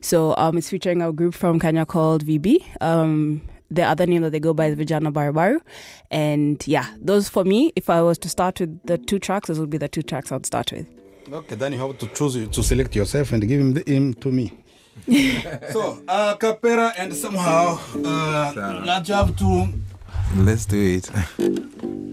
So it's featuring a group from Kenya called VB. The other name that they go by is Vijana Barubaru. And yeah, those for me, if I was to start with the 2 tracks, those would be the 2 tracks I'd start with. Okay, then you have to choose to select yourself and give him to me. So, Capera and somehow, let's have to... Let's do it.